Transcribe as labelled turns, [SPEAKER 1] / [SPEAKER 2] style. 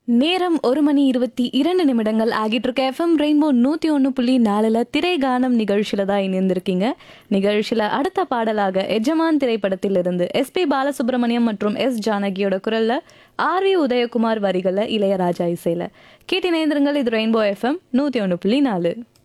[SPEAKER 1] நேரம் 1:22 ஆகிட்டு இருக்க எஃப்எம் ரெயின்போ 101.4 திரை கானம் நிகழ்ச்சியில தான் இணைந்திருக்கீங்க. நிகழ்ச்சியில அடுத்த பாடலாக எஜமான் திரைப்படத்திலிருந்து எஸ்பி பாலசுப்ரமணியம் மற்றும் எஸ் ஜானகியோட குரல்ல ஆர் வி உதயகுமார் வரிகள்ல இளையராஜா இசையில கேட்டு இணைந்திருங்கள். இது ரெயின்போ எஃப்எம் 101.4.